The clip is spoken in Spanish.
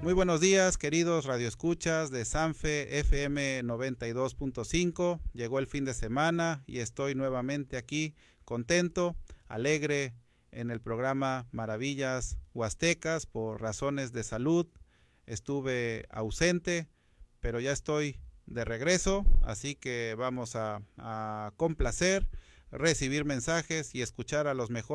Muy buenos días, queridos radioescuchas de Sanfe FM 92.5. Llegó el fin de semana y estoy nuevamente aquí, contento, alegre, en el programa Maravillas Huastecas. Por razones de salud estuve ausente, pero ya estoy de regreso, así que vamos a complacer, recibir mensajes y escuchar a los mejores